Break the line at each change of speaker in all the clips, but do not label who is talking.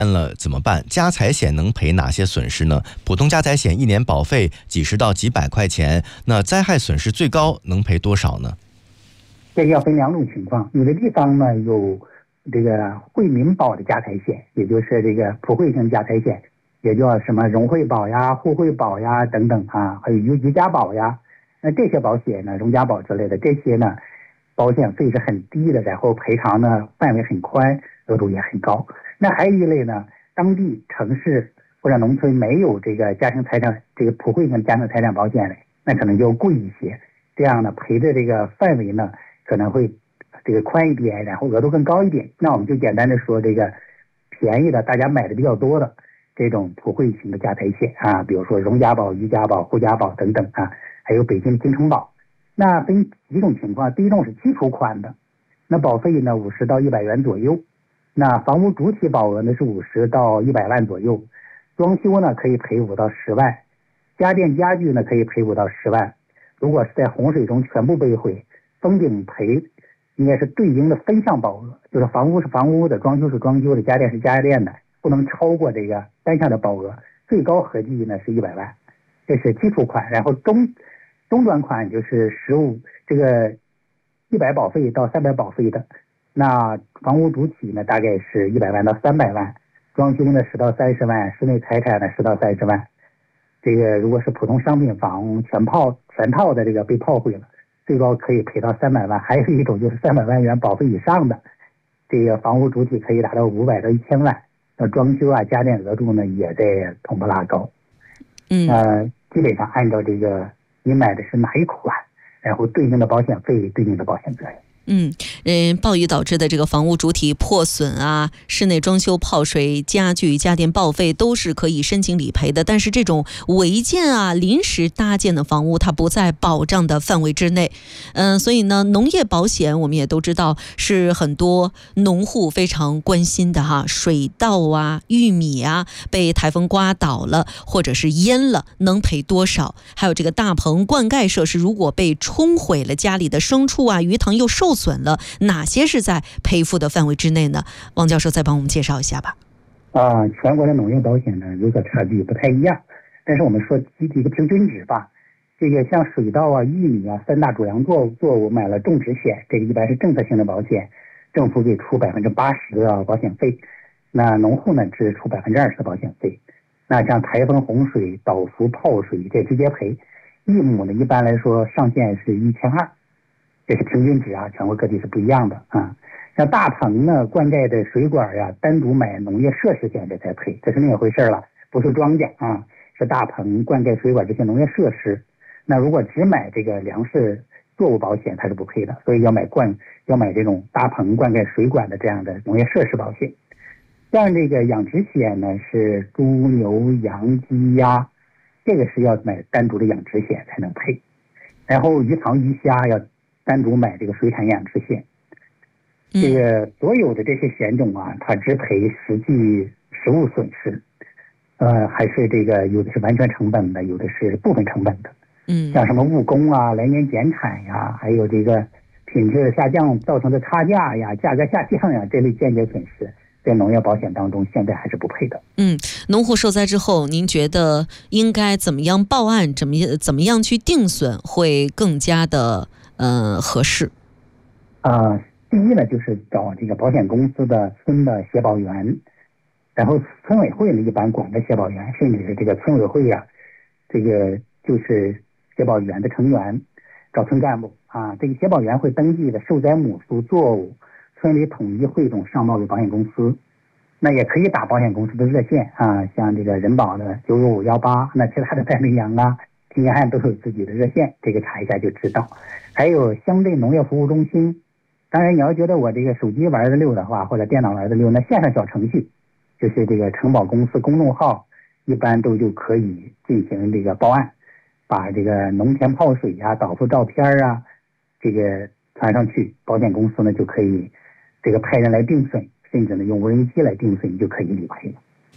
了怎么办？家财险能赔哪些损失呢？普通家财险一年保费几十到几百块钱，那灾害损失最高能赔多少呢？
这个要分两种情况，有的地方呢有这个惠民保的家财险，也就是这个普惠型家财险，也叫什么融惠保呀、互惠保呀等等啊，还有余家保呀。那这些保险呢，荣家保之类的，这些呢保险费是很低的，然后赔偿呢范围很宽，额度也很高。那还有一类呢，当地城市或者农村没有这个家庭财产这个普惠型家庭财产保险的，那可能就贵一些。这样呢，赔的这个范围呢可能会这个宽一点，然后额度更高一点。那我们就简单的说，这个便宜的大家买的比较多的这种普惠型的家财险啊，比如说荣家保、余家保、互家保等等啊，还有北京京城保。那分几种情况，第一种是基础款的，那保费呢50到100元左右。那房屋主体保额呢是50到100万左右，装修呢可以赔5到10万，家电家具呢可以赔5到10万。如果是在洪水中全部被毁，封顶赔应该是对应的分项保额，就是房屋是房屋的，装修是装修的，家电是家电的，不能超过这个单项的保额，最高合计呢是100万，这是基础款。然后中端款就是这个100保费到300保费的，那房屋主体呢大概是100万到300万，装修呢10到30万，室内财产呢10到30万。这个如果是普通商品房全套的这个被炮毁了，最高可以赔到300万。还有一种就是300万元保费以上的，这个房屋主体可以达到500到1000万。那装修啊家电额度呢也在同步拉高。基本上按照这个你买的是哪一款，然后对应的保险费、对应的保险责任。
暴雨导致的这个房屋主体破损啊，室内装修泡水、家具家电报废都是可以申请理赔的，但是这种违建啊、临时搭建的房屋它不在保障的范围之内。所以呢，农业保险我们也都知道是很多农户非常关心的哈，水稻啊、玉米啊被台风刮倒了或者是淹了，能赔多少？还有这个大棚灌溉设施如果被冲毁了，家里的牲畜啊、鱼塘又受损了，哪些是在赔付的范围之内呢？王教授再帮我们介绍一下吧。
全国的农业保险呢有所差距，不太一样，但是我们说集体一个平均值吧。这个像水稻啊、玉米啊3大主粮作物买了种植险，这个一般是政策性的保险，政府给出80%的保险费，那农户呢只出20%的保险费。那像台风、洪水、倒伏、泡水这直接赔，一亩呢一般来说上限是1200，这是平均值啊，全国各地是不一样的啊。像大棚呢灌溉的水管呀，单独买农业设施险这才赔，这是另一回事了，不是庄稼啊，是大棚灌溉水管这些农业设施。那如果只买这个粮食作物保险，它是不赔的，所以要买这种大棚灌溉水管的这样的农业设施保险。像这个养殖险呢，是猪牛羊鸡鸭，这个是要买单独的养殖险才能赔。然后鱼塘鱼虾要单独买这个水产养殖险。这个所有的这些险种啊，它只赔实际实物损失，还是这个有的是完全成本的，有的是部分成本的。像什么误工啊、来年减产呀，还有这个品质下降造成的差价呀、价格下降呀，这类间接损失，在农业保险当中现在还是不配的。
农户受灾之后，您觉得应该怎么样报案，怎么样去定损会更加的合适？
第一呢，就是找这个保险公司的村的协保员，然后村委会呢一般管的协保员，甚至是这个村委会啊，这个就是协保员的成员，找村干部啊，这个协保员会登记的受灾亩数、作物，村里统一汇总上报给保险公司。那也可以打保险公司的热线啊，像这个人保的99518，那其他的太平洋啊、平安都有自己的热线，这个查一下就知道。还有乡镇农业服务中心，当然你要觉得我这个手机玩的溜的话，或者电脑玩的溜，那线上小程序就是这个承保公司公众号，一般就可以进行这个报案，把这个农田泡水啊、倒伏照片啊，这个传上去，保险公司呢就可以这个派人来定损，甚至呢用无人机来定损，就可以理赔了。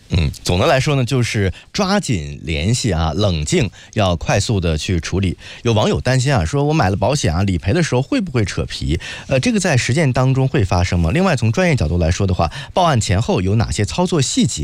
总的来说呢，就是抓紧联系啊，冷静，要快速的去处理。有网友担心啊，说我买了保险啊，理赔的时候会不会扯皮？这个在实践当中会发生吗？另外，从专业角度来说的话，报案前后有哪些操作细节